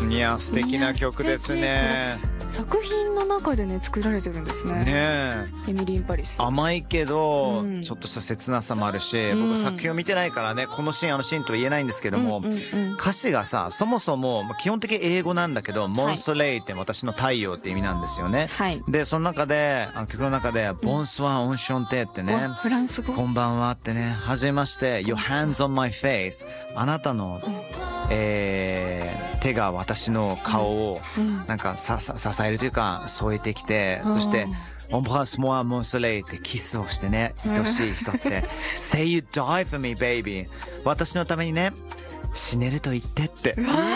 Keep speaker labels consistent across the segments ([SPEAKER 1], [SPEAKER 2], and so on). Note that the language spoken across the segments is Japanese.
[SPEAKER 1] いや素敵な曲ですね。
[SPEAKER 2] 作品の中でね作られてるんですね。
[SPEAKER 1] ね
[SPEAKER 2] エミリー・イン・パリス。
[SPEAKER 1] 甘いけど、
[SPEAKER 2] うん
[SPEAKER 1] ちょっとした切なさもあるし、僕作品を見てないからねこのシーンあのシーンとは言えないんですけども、歌詞がさそもそも基本的に英語なんだけど、モンソレイって私の太陽って意味なんですよね。
[SPEAKER 2] はい。
[SPEAKER 1] でその中で曲の中で、ボンスワオンションテってね、
[SPEAKER 2] フランス語。
[SPEAKER 1] こんばんはってね、はじめまして Your hands on my face、 あなたの、手が私の顔をなんか支えるというか添えてきて、そしてEmbrasse-moi mon soleil ってキスをしてね、愛しい人ってSay you die for me baby、 私のためにね死ねると言ってって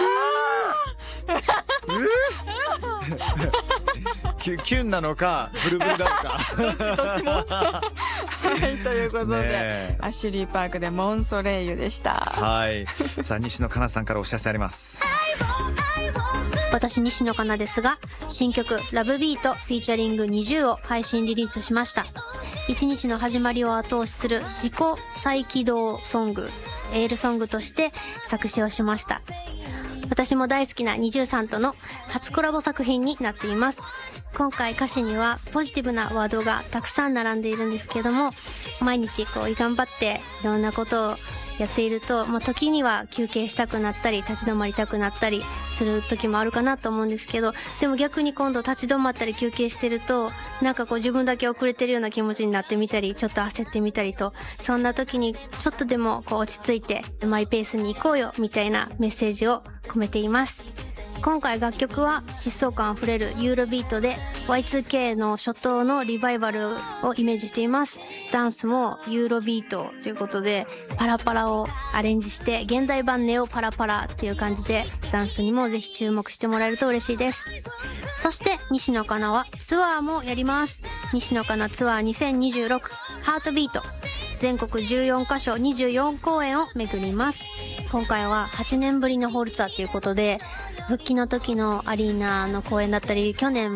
[SPEAKER 1] キュンなのかブルブルなのか
[SPEAKER 2] どっちもはいということで、アシュリー・パークでモンソレイユでした。
[SPEAKER 1] はい。さあ西野カナさんからお知らせあります。
[SPEAKER 3] 私西野カナですが、新曲ラブビートフィーチャリング20を配信リリースしました。一日の始まりを後押しする自己再起動ソング、エールソングとして作詞をしました。私も大好きな23さんとの初コラボ作品になっています。今回歌詞にはポジティブなワードがたくさん並んでいるんですけども、毎日頑張っていろんなことをやっていると、時には休憩したくなったり立ち止まりたくなったりする時もあるかなと思うんですけど、でも逆に今度立ち止まったり休憩してるとなんか自分だけ遅れてるような気持ちになってみたり、ちょっと焦ってみたりと、そんな時にちょっとでも落ち着いてマイペースに行こうよみたいなメッセージを込めています。今回楽曲は疾走感あふれるユーロビートで Y2K の初頭のリバイバルをイメージしています。ダンスもユーロビートということでパラパラをアレンジして現代版ネオパラパラっていう感じで、ダンスにもぜひ注目してもらえると嬉しいです。そして西野カナはツアーもやります。西野カナツアー2026ハートビート、全国14カ所24公演を巡ります。今回は8年ぶりのホールツアーということで、復帰の時のアリーナの公演だったり、去年